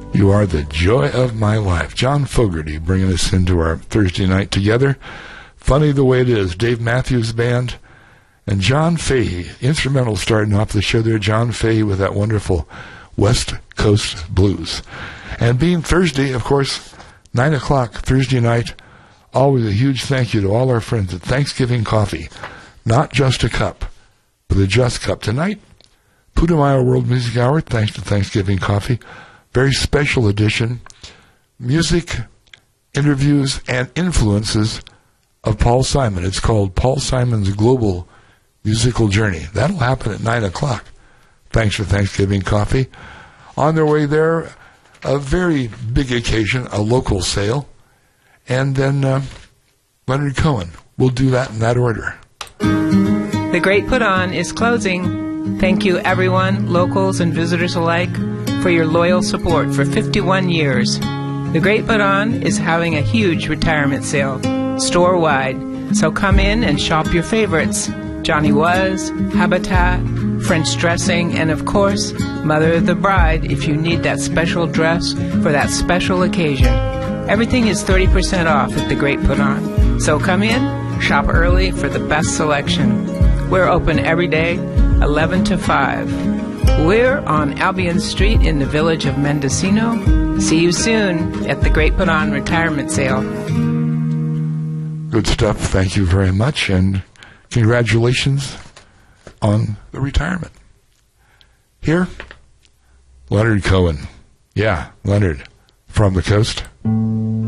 You are the joy of my life. John Fogerty bringing us into our Thursday night together. Funny the way it is. Dave Matthews Band and John Fahey. Instrumental starting off the show there. John Fahey with that wonderful West Coast Blues. And being Thursday, of course, 9 o'clock Thursday night, always a huge thank you to all our friends at Thanksgiving Coffee. Not just a cup, but a just cup. Tonight, Putumayo World Music Hour, thanks to Thanksgiving Coffee. Very special edition. Music, interviews, and influences of Paul Simon. It's called Paul Simon's Global Musical Journey. That'll happen at 9 o'clock. Thanks for Thanksgiving Coffee. On their way there, a very big occasion, a local sale. And then Leonard Cohen. We'll do that in that order. The Great Put On is closing. Thank you, everyone, locals and visitors alike, for your loyal support for 51 years. The Great Put On is having a huge retirement sale, store-wide. So come in and shop your favorites. Johnny Was, Habitat, French dressing, and of course, Mother of the Bride if you need that special dress for that special occasion. Everything is 30% off at The Great Put On. So come in, shop early for the best selection. We're open every day, 11 to 5. We're on Albion Street in the village of Mendocino. See you soon at the Great Put On Retirement Sale. Good stuff. Thank you very much, and congratulations on the retirement. Here, Leonard Cohen. Yeah, Leonard from the coast.